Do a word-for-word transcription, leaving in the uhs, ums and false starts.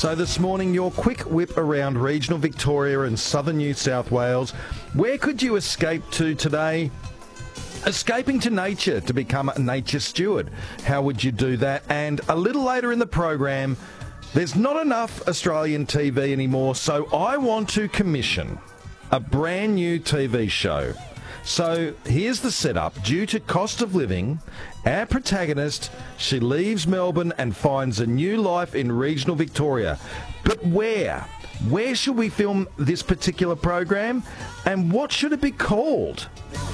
So this morning, your quick whip around regional Victoria and southern New South Wales. Where could you escape to today? Escaping to nature to become a nature steward. How would you do that? And a little later in the program, there's not enough Australian T V anymore, so I want to commission a brand new T V show. So here's the setup. Due to cost of living, our protagonist, she leaves Melbourne and finds a new life in regional Victoria. But where? Where should we film this particular program? And what should it be called?